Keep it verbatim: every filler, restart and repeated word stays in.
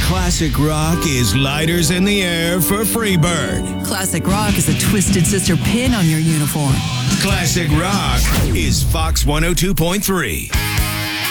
Classic Rock is lighters in the air for Freebird. Classic Rock is a Twisted Sister pin on your uniform. Classic Rock is Fox one oh two point three.